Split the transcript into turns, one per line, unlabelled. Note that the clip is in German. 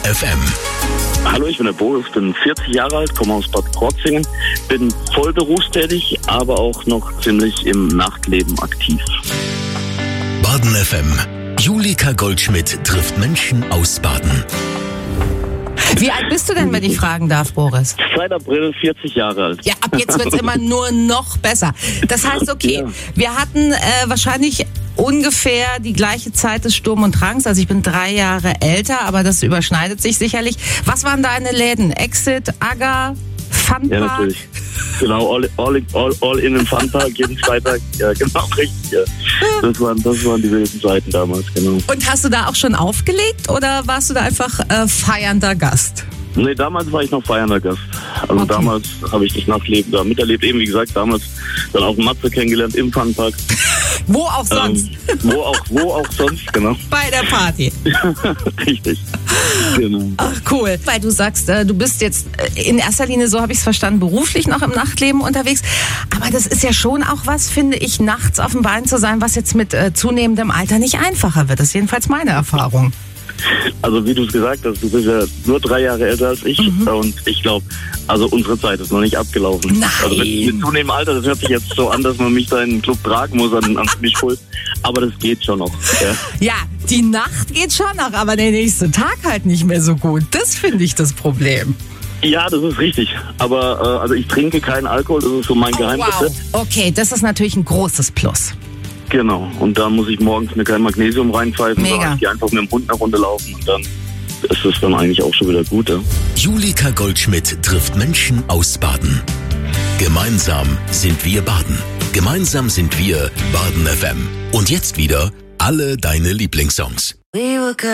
FM.
Hallo, ich bin der Boris, bin 40 Jahre alt, komme aus Bad Krozingen, bin voll berufstätig, aber auch noch ziemlich im Nachtleben aktiv.
Baden FM. Julika Goldschmidt trifft Menschen aus Baden.
Wie alt bist du denn, wenn ich fragen darf, Boris?
Seit April 40 Jahre alt.
Ja, ab jetzt wird's immer nur noch besser. Das heißt, okay, wir hatten wahrscheinlich ungefähr die gleiche Zeit des Sturm und Drangs. Also ich bin 3 Jahre älter, aber das überschneidet sich sicherlich. Was waren deine Läden? Exit, Agga, Funpark?
Ja, natürlich. Genau, all in den Funpark, jeden Freitag. Ja, genau, richtig. Ja. Das waren die wilden Zeiten damals, genau.
Und hast du da auch schon aufgelegt oder warst du da einfach feiernder Gast?
Nee, damals war ich noch feiernder Gast. Also
Okay.
Damals habe ich das Nachtleben da miterlebt. Eben, wie gesagt, damals dann auch Matze kennengelernt im Funpark.
Wo auch sonst?
Wo auch sonst, genau.
Bei der Party.
Richtig. Genau.
Ach, cool. Weil du sagst, du bist jetzt in erster Linie, so habe ich es verstanden, beruflich noch im Nachtleben unterwegs. Aber das ist ja schon auch was, finde ich, nachts auf dem Bein zu sein, was jetzt mit zunehmendem Alter nicht einfacher wird. Das ist jedenfalls meine Erfahrung.
Also wie du es gesagt hast, du bist ja nur 3 Jahre älter als ich und ich glaube, also unsere Zeit ist noch nicht abgelaufen.
Nein.
Also mit zunehmendem Alter, das hört sich jetzt so an, dass man mich da in den Club tragen muss an Mischpult, aber das geht schon noch. Ja.
Ja, die Nacht geht schon noch, aber der nächste Tag halt nicht mehr so gut. Das finde ich das Problem.
Ja, das ist richtig. Aber also ich trinke keinen Alkohol, das ist so mein Geheimrezept.
Wow. Okay, das ist natürlich ein großes Plus.
Genau. Und da muss ich morgens mir kein Magnesium reinpfeifen,
Mega.
sondern ich gehe einfach mit dem Hund eine Runde laufen und dann ist es dann eigentlich auch schon wieder gut. Ja.
Julika Goldschmidt trifft Menschen aus Baden. Gemeinsam sind wir Baden. Gemeinsam sind wir Baden FM. Und jetzt wieder alle deine Lieblingssongs.
We were good.